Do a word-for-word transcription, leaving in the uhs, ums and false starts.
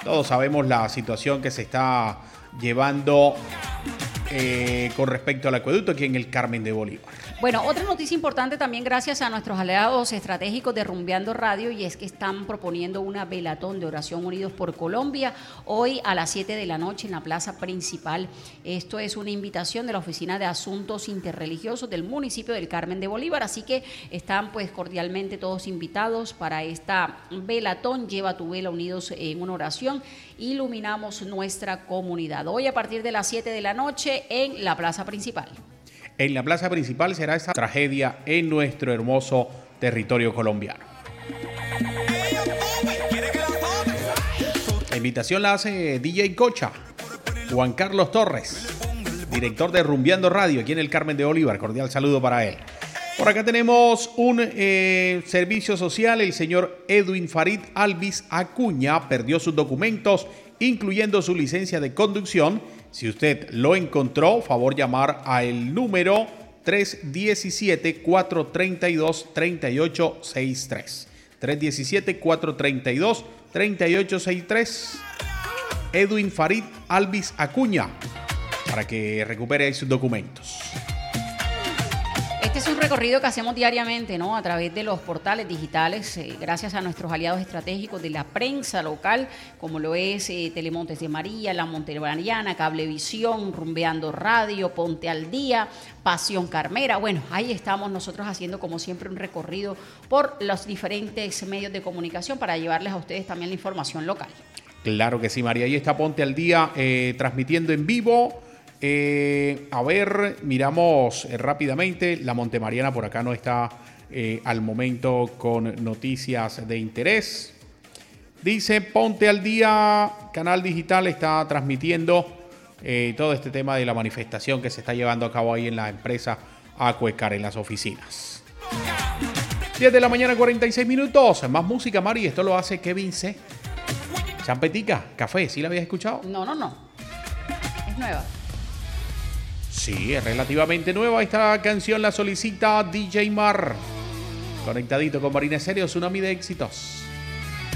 Todos sabemos la situación que se está llevando eh, con respecto al acueducto aquí en el Carmen de Bolívar. Bueno, otra noticia importante también gracias a nuestros aliados estratégicos de Rumbeando Radio, y es que están proponiendo una velatón de oración Unidos por Colombia hoy a las siete de la noche en la plaza principal. Esto es una invitación de la Oficina de Asuntos Interreligiosos del municipio del Carmen de Bolívar, así que están pues cordialmente todos invitados para esta velatón. Lleva tu vela unidos en una oración, iluminamos nuestra comunidad. Hoy a partir de las siete de la noche en la plaza principal. En la plaza principal será esta tragedia en nuestro hermoso territorio colombiano. La invitación la hace D J Cocha, Juan Carlos Torres, director de Rumbeando Radio aquí en el Carmen de Bolívar. Cordial saludo para él. Por acá tenemos un eh, servicio social. El señor Edwin Farid Alvis Acuña perdió sus documentos, incluyendo su licencia de conducción. Si usted lo encontró, favor llamar al número tres uno siete, cuatro tres dos, tres ocho seis tres. tres uno siete, cuatro tres dos, tres ocho seis tres. Edwin Farid Alvis Acuña, para que recupere ahí sus documentos. Este es un recorrido que hacemos diariamente, ¿no? A través de los portales digitales, eh, gracias a nuestros aliados estratégicos de la prensa local, como lo es eh, Telemontes de María, La Montemariana, Cablevisión, Rumbeando Radio, Ponte al Día, Pasión Carmera. Bueno, ahí estamos nosotros haciendo como siempre un recorrido por los diferentes medios de comunicación para llevarles a ustedes también la información local. Claro que sí, María. Ahí está Ponte al Día eh, transmitiendo en vivo. Eh, a ver, miramos eh, rápidamente. La Montemariana por acá no está eh, al momento con noticias de interés. Dice Ponte al Día, canal digital está transmitiendo eh, todo este tema de la manifestación que se está llevando a cabo ahí en la empresa Acuecar, en las oficinas. diez de la mañana, cuarenta y seis minutos. Más música, Mari. Esto lo hace Kevin C. Champetica, café. ¿Sí la habías escuchado? No, no, no. Es nueva. Sí, es relativamente nueva. Esta canción la solicita D J Mar. Conectadito con Marina Estéreo, Tsunami de éxitos.